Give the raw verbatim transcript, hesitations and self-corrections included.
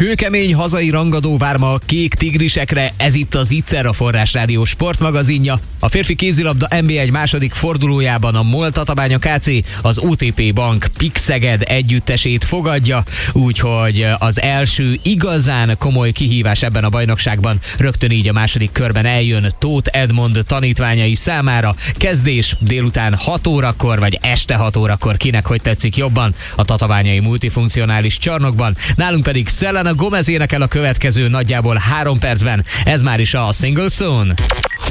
Kőkemény hazai rangadó vár ma a kék tigrisekre, ez itt az Itzer, a Forrás Rádió sportmagazinja. A férfi kézilabda en bé egy második fordulójában a MOL Tatabánya ká cé az o té pé Bank Pik Szeged együttesét fogadja, úgyhogy az első igazán komoly kihívás ebben a bajnokságban rögtön így a második körben eljön Tóth Edmond tanítványai számára. Kezdés délután hat órakor, vagy este hat órakor, kinek hogy tetszik jobban, a tatabányai multifunkcionális csarnokban. Nálunk pedig Selena Gomez énekel a következő nagyjából három percben. Ez már is a Single Soon.